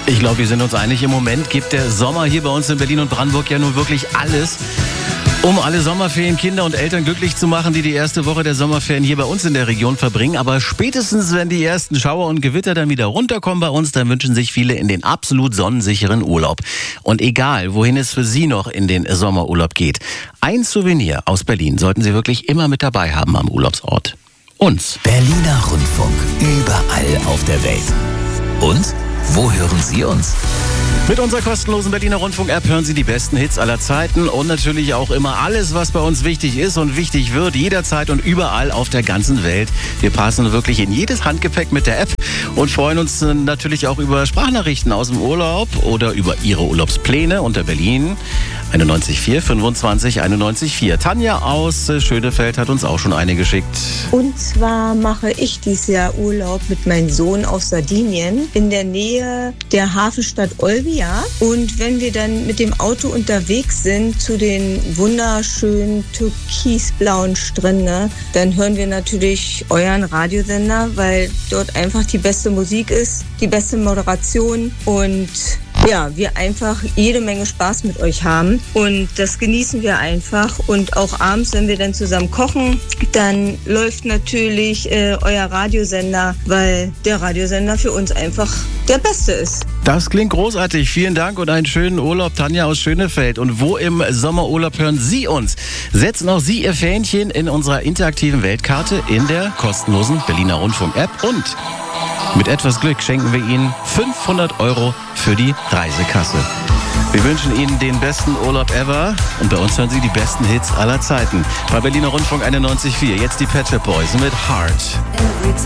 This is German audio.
Ich glaube, wir sind uns einig, im Moment gibt der Sommer hier bei uns in Berlin und Brandenburg ja nun wirklich alles, um alle Sommerferien Kinder und Eltern glücklich zu machen, die die erste Woche der Sommerferien hier bei uns in der Region verbringen. Aber spätestens, wenn die ersten Schauer und Gewitter dann wieder runterkommen bei uns, dann wünschen sich viele in den absolut sonnensicheren Urlaub. Und egal, wohin es für Sie noch in den Sommerurlaub geht, ein Souvenir aus Berlin sollten Sie wirklich immer mit dabei haben am Urlaubsort. Uns. Berliner Rundfunk, überall auf der Welt. Und wo hören Sie uns? Mit unserer kostenlosen Berliner Rundfunk-App hören Sie die besten Hits aller Zeiten und natürlich auch immer alles, was bei uns wichtig ist und wichtig wird, jederzeit und überall auf der ganzen Welt. Wir passen wirklich in jedes Handgepäck mit der App und freuen uns natürlich auch über Sprachnachrichten aus dem Urlaub oder über Ihre Urlaubspläne unter Berlin 91.4 25 91.4. Tanja aus Schönefeld hat uns auch schon eine geschickt. Und zwar mache ich dieses Jahr Urlaub mit meinem Sohn auf Sardinien in der Nähe der Hafenstadt Olbia. Und wenn wir dann mit dem Auto unterwegs sind zu den wunderschönen türkisblauen Stränden, dann hören wir natürlich euren Radiosender, weil dort einfach die beste Musik ist, die beste Moderation und ja, wir einfach jede Menge Spaß mit euch haben und das genießen wir einfach. Und auch abends, wenn wir dann zusammen kochen, dann läuft natürlich euer Radiosender, weil der Radiosender für uns einfach der beste ist. Das klingt großartig. Vielen Dank und einen schönen Urlaub, Tanja aus Schönefeld. Und wo im Sommerurlaub hören Sie uns? Setzen auch Sie Ihr Fähnchen in unserer interaktiven Weltkarte in der kostenlosen Berliner Rundfunk-App und mit etwas Glück schenken wir Ihnen 500 € für die Reisekasse. Wir wünschen Ihnen den besten Urlaub ever und bei uns hören Sie die besten Hits aller Zeiten. Bei Berliner Rundfunk 91.4. Jetzt die Pet Shop Boys mit Heart.